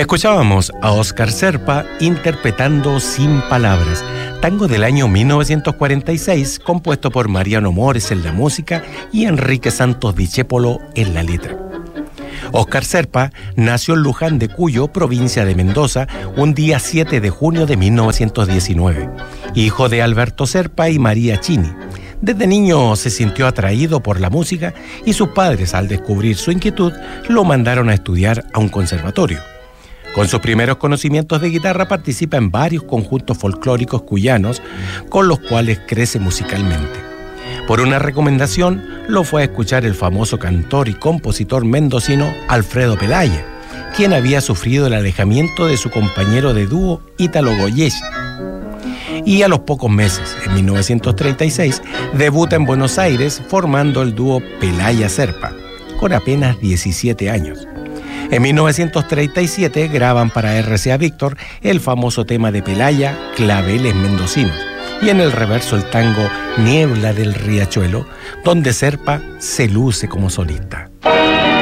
Escuchábamos a Óscar Zerpa interpretando Sin Palabras, tango del año 1946, compuesto por Mariano Mores en la música y Enrique Santos Discépolo en la letra. Óscar Zerpa nació en Luján de Cuyo, provincia de Mendoza, un día 7 de junio de 1919, hijo de Alberto Zerpa y María Chini. Desde niño se sintió atraído por la música y sus padres, al descubrir su inquietud, lo mandaron a estudiar a un conservatorio. Con sus primeros conocimientos de guitarra participa en varios conjuntos folclóricos cuyanos con los cuales crece musicalmente. Por una recomendación lo fue a escuchar el famoso cantor y compositor mendocino Alfredo Pelaya, quien había sufrido el alejamiento de su compañero de dúo Ítalo Goyeshi. Y a los pocos meses, en 1936, debuta en Buenos Aires formando el dúo Pelaya-Zerpa, con apenas 17 años. En 1937 graban para RCA Víctor el famoso tema de Pelaya, Claveles Mendocinos, y en el reverso el tango Niebla del Riachuelo, donde Zerpa se luce como solista.